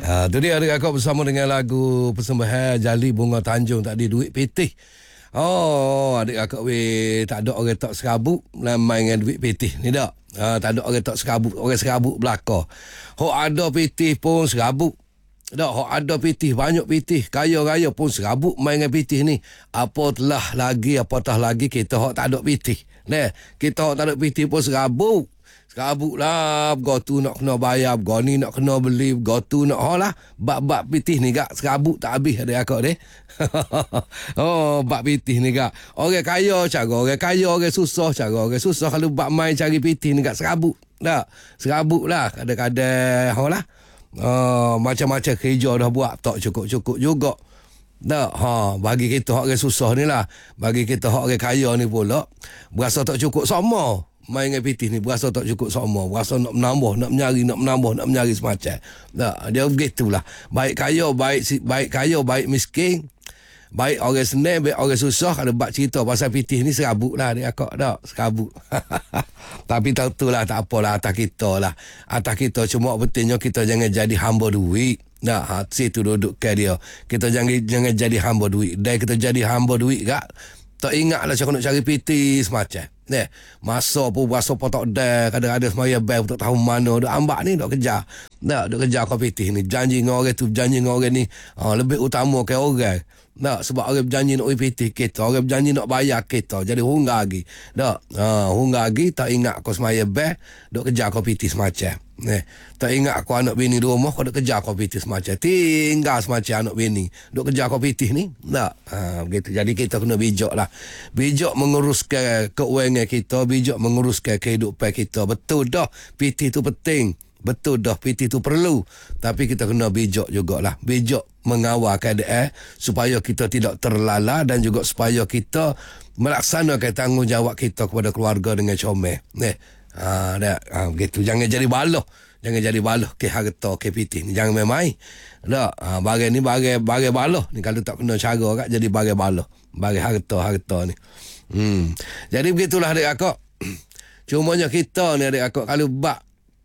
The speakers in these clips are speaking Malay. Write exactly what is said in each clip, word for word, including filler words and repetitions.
Ha, tu dia adik akak bersama dengan lagu persembahan Jali Bunga Tanjung tadi, duit petih. Oh, adik akak weh, tak ada orang tak serabut main dengan duit petih ni tak. Ha, tak ada orang tak serabut, orang serabut belaka. Hok ada petih pun serabut. Tak, hok ada petih, banyak petih, kaya-kaya pun serabut main dengan petih ni. Apatah lagi, apatah lagi kita hok tak ada petih. Nah, kita hok tak ada petih pun serabut. Serabut lah, go tu nak kena bayar, go ni nak kena beli, go tu nak ho lah. Bab-bab pitih ni gak serabut tak habis ada akak deh. Oh, bab pitih ni gak. Orang kaya cara orang kaya, orang susah cara orang susah. Kalau bab main cari pitih ni gak serabut. Tak, serabut lah kadang-kadang ho lah. Oh, macam-macam kerja dah buat tak cukup-cukup juga. Tak, ha, bagi kita hak orang susah ni lah. Bagi kita hak orang kaya ni pula berasa tak cukup sama. Main dengan pitih ni berasa tak cukup sama, berasa nak menambah, nak menyari, nak menambah, nak menyari semacam. Tak, dia begitulah. Baik kaya, baik baik kaya, baik miskin, baik orang senang, baik orang susah. Kalau bak cerita pasal pitih ni serabut lah dia akak tak, serabut. Tapi tak itulah, tak apalah atas kita lah. Atas kita cuma pentingnya kita jangan jadi hamba duit. Nah, ha, situ duduk ke dia. Kita jangan jangan jadi hamba duit. Dan kita jadi hamba duit gak, tak ingatlah cara nak cari pitih semacam. Nah, masa pun berasa pun tak ada. Kadang-kadang semaya bel tak tahu mana. Duk ambak ni duk kejar. Nah, duk kejar kau pitih ni. Janji dengan orang tu, janji dengan orang ni. Ha, lebih utama ke orang. Nah, sebab orang berjanji nak pitih kita. Orang berjanji nak bayar kita. Jadi hunggar lagi. Tak, ha, hunggar lagi. Tak ingat kau semaya bel. Duk kejar kau pitih semacam. Nah, tak ingat kau anak bini di rumah. Kau duk kejar kau pitih semacam. Tinggal semacam anak bini. Duk kejar kau pitih ni. Tak, ha, begitu. Jadi kita kena bijak lah. Bijak menguruskan keuangan kita, bijak menguruskan kehidupan kita. Betul dah pitih tu penting, betul dah pitih tu perlu, tapi kita kena bijak jugalah, bijak mengawal keadaan supaya kita tidak terlala dan juga supaya kita melaksanakan tanggungjawab kita kepada keluarga dengan comel. Eh, ha, dah, ha, begitu. Jangan jadi baloh, jangan jadi baloh ke harta ke pitih ni, jangan main-main. Dah, ha, bagai ni bagai bagai baloh ni, kalau tak kena cara kat jadi bagai baloh, bagai harta-harta ni. Hmm. Jadi begitulah adik akak. Cumanya kita ni adik akak, kalau bak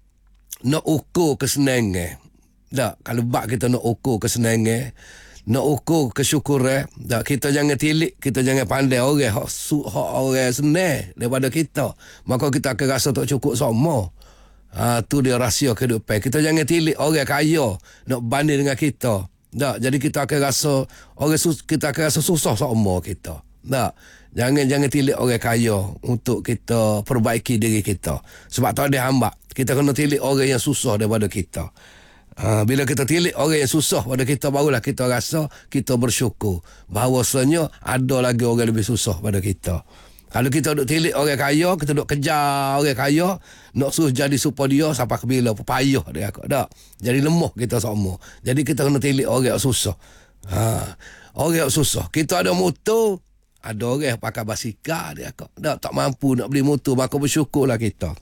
nak ukur kesenangan. Tak, kalau bak kita nak ukur kesenangan, nak ukur kesyukuran, tak, kita jangan tilik, kita jangan pandai orang hak hak orang senang daripada kita. Maka kita akan rasa tak cukup sama. Ha, tu dia rahsia kehidupan. Kita jangan tilik orang kaya nak banding dengan kita. Tak, jadi kita akan rasa orang sus, kita akan rasa susah sama kita. Tak, jangan jangan tilik orang kaya untuk kita perbaiki diri kita. Sebab tak ada hamba. Kita kena tilik orang yang susah daripada kita. Ha, bila kita tilik orang yang susah pada kita, barulah kita rasa kita bersyukur bahawasanya ada lagi orang lebih susah pada kita. Kalau kita duk tilik orang kaya, kita duk kejar orang kaya, nak suruh jadi supaya dia sampai ke bila payah dia akak. Tak, jadi lemah kita sama. Jadi kita kena tilik orang yang susah. Ha, orang yang susah. Kita ada motor, ada orang yang pakai basikal dia akak. Tak, tak mampu nak beli motor, maka bersyukurlah kita.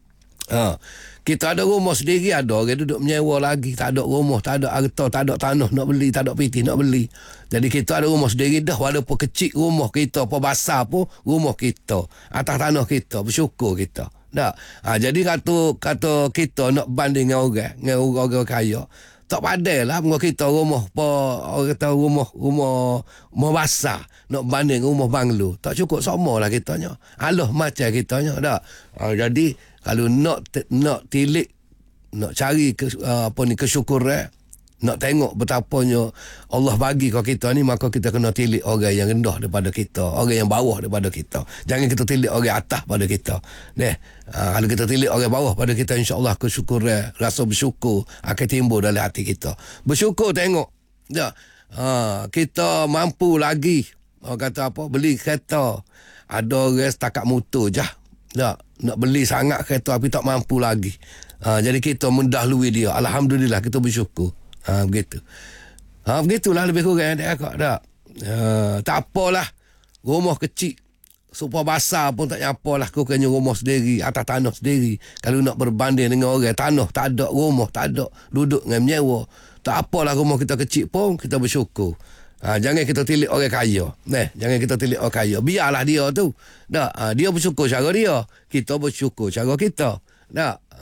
Ha, kita ada rumah sendiri, ada orang duduk menyewa lagi, tak ada rumah, tak ada harta, tak ada tanah nak beli, tak ada pitih nak beli. Jadi kita ada rumah sendiri dah, walaupun kecil rumah kita, apa basah pun rumah kita, atas tanah kita, bersyukur kita. Tak, ha, jadi kata kata kita nak banding dengan orang, dengan orang-orang kaya, tak padai lah dengan kita rumah apa, orang kata rumah rumah rumah basah nak banding rumah banglo, tak cukup sama lah kitanya. Alah macam kitanya. Tak, ha, jadi kalau nak nak tilik, nak cari ke, uh, apa ni kesyukuran, nak tengok betapanya Allah bagi kat kita ni, maka kita kena tilik orang yang rendah daripada kita, orang yang bawah daripada kita. Jangan kita tilik orang atas pada kita. Neh, uh, kalau kita tilik orang bawah pada kita, insya-Allah kesyukuran, rasa bersyukur akan timbul dalam hati kita. Bersyukur tengok. Ya. Uh, kita mampu lagi. Orang kata apa? Beli kereta. Ada orang setakat motor je. Tak, nak beli sangat kereta tapi tak mampu lagi. Ha, jadi kita mendahului dia. Alhamdulillah, kita bersyukur. Ha, begitu. Ha, begitulah lebih kurang dia akak. Tak. Ha, tak apalah. Rumah kecil, supaya basah pun tak apalah. Kau kena rumah sendiri, atas tanah sendiri. Kalau nak berbanding dengan orang, tanah tak ada, rumah tak ada, duduk dengan menyewa. Tak apalah rumah kita kecil pun, kita bersyukur. Ha, jangan kita tilik orang kaya. Nah, jangan kita tilik orang kaya. Biarlah dia tu. Tak, ha, dia bersyukur cara dia, kita bersyukur cara kita. Tak,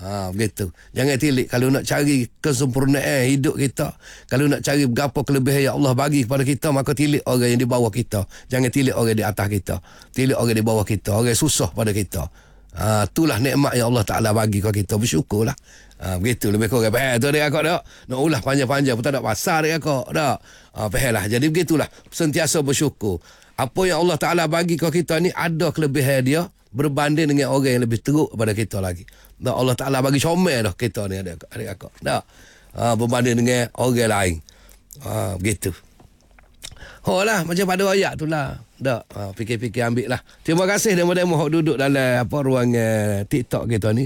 Ha, begitu. Jangan tilik. Kalau nak cari kesempurnaan hidup kita, kalau nak cari berapa kelebihan yang Allah bagi kepada kita, maka tilik orang yang di bawah kita. Jangan tilik orang di atas kita. Tilik orang di bawah kita. Orang susah pada kita. Ha, itulah nikmat yang Allah Ta'ala bagi kepada kita. Bersyukurlah. Ha, begitu. Lebih kurang. Eh, tu dia akak tak? Nak ulah panjang-panjang pun tak ada pasal dia akak. Tak? Ha, faham. Jadi begitulah. Sentiasa bersyukur. Apa yang Allah Ta'ala bagi kepada kita ni, ada kelebihan dia berbanding dengan orang yang lebih teruk daripada kita lagi. Tak, Allah Ta'ala bagi comel dah kita ni adik kakak. Tak. Ha, berbanding dengan orang lain. Ha, begitu. Oh lah, macam pada ayat tu lah. Tak. Ha, fikir-fikir ambil lah. Terima kasih demo-demo yang duduk dalam apa ruangan TikTok kita ni.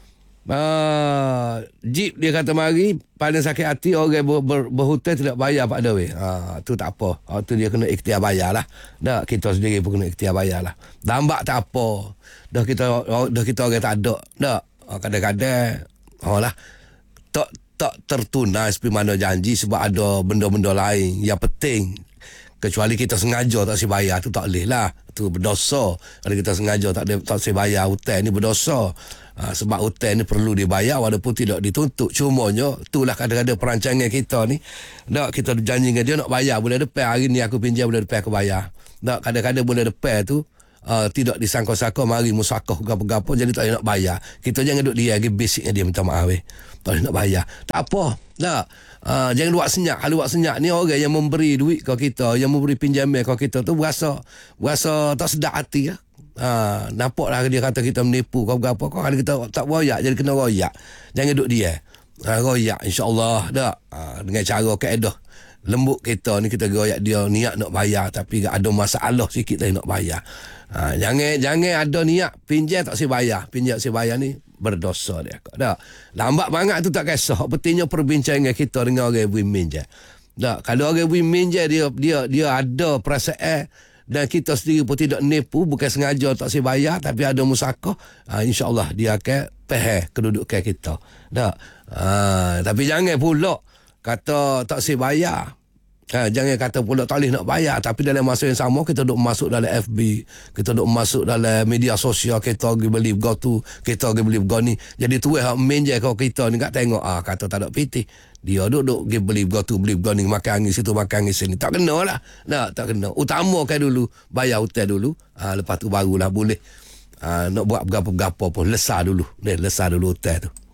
Uh, Jeep dia kata mari paling sakit hati orang ber, ber, berhutang tidak bayar Pak Dewi. Ha, tu tak apa. Ha, tu dia kena ikhtiar bayar lah. Dah kita sendiri pun kena ikhtiar bayar lah. Dambak tak apa. Dah kita dah kita orang tak ada. Dah ha, kadang-kadang oh lah tak tak tertunai seperti mana janji sebab ada benda-benda lain yang penting. Kecuali kita sengaja tak si bayar, tu tak boleh lah. Tu berdosa. Kalau kita sengaja tak tak si bayar hutang ni berdosa. Ha, sebab hutang ni perlu dibayar walaupun tidak dituntut. Cumanya itulah kadang-kadang perancangan kita ni. Tak, kita janji dengan dia nak bayar bulan depan. Hari ni aku pinjam bulan depan aku bayar. Tak, kadang-kadang bulan depan tu uh, tidak disangka-sangka mari musakah gapo-gapo jadi tak boleh nak bayar. Kita jangan duduk dia lagi basicnya dia minta maaf eh. Tak boleh nak bayar. Tak apa. Tak. Uh, jangan luak senyap. Kalau luak senyap ni orang yang memberi duit ke kita, yang memberi pinjaman ke kita tu berasa berasa tak sedap hati ya. Ha, nampaklah dia kata kita menipu kau berapa kau kalau kita tak royak jadi kena royak. Jangan duduk dia. Ha, royak insya-Allah dak. Ha, dengan cara kaedah lembut kita ni kita royak dia niat nak bayar tapi ada masalah sikit lagi nak bayar. Ha, jangan jangan ada niat pinjam tak si bayar. Pinjam si bayar ni berdosa dia. Tak. Lambat banget tu tak kisah. Pentingnya perbincangan kita dengan orang yang minjam. Tak. Kalau orang yang minjam dia dia dia ada perasaan dan kita sendiri pun tidak nipu, bukan sengaja tak si bayar tapi ada musakah, ha, insya-Allah dia akan faham kedudukan kita. Tak. Ha, tapi jangan pula kata tak si bayar. Ha, jangan kata pula tak boleh nak bayar tapi dalam masa yang sama kita duk masuk dalam F B, kita duk masuk dalam media sosial, kita pergi beli go tu, kita pergi beli go ni. Jadi tu hak menjai kau kita ni kat tengok ah kata tak ada pitih. Dia duk-duk pergi beli go tu, beli go ni, makan angin situ, makan angin sini. Tak kena lah. Tak, tak kena. Utamakan dulu bayar hutang dulu. Ah ha, lepas tu barulah boleh ah ha, nak buat berapa-berapa pun lesar dulu. Deh lesar dulu hutang tu.